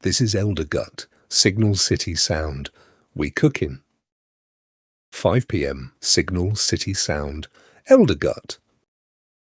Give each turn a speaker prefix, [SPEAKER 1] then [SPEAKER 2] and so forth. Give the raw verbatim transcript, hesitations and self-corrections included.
[SPEAKER 1] This is Eldergut, Signal City Sound. We cookin'. five p m, Signal City Sound. Eldergut,